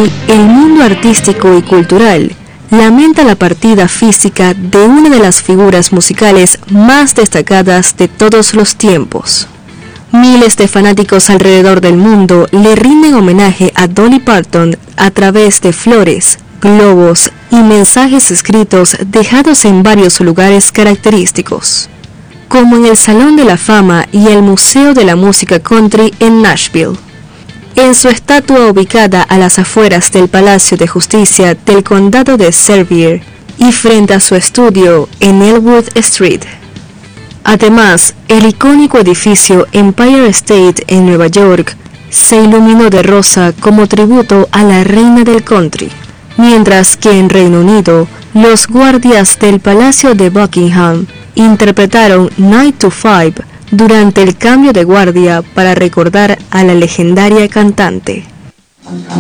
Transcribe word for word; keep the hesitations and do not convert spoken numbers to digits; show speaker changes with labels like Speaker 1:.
Speaker 1: Hoy, el mundo artístico y cultural lamenta la partida física de una de las figuras musicales más destacadas de todos los tiempos. Miles de fanáticos alrededor del mundo le rinden homenaje a Dolly Parton a través de flores, globos y mensajes escritos dejados en varios lugares característicos, como en el Salón de la Fama y el Museo de la Música Country en Nashville. En su estatua ubicada a las afueras del Palacio de Justicia del Condado de Sevier y frente a su estudio en Elwood Street. Además, el icónico edificio Empire State en Nueva York se iluminó de rosa como tributo a la reina del country, mientras que en Reino Unido, los guardias del Palacio de Buckingham interpretaron Nine to Five durante el cambio de guardia para recordar a la legendaria cantante.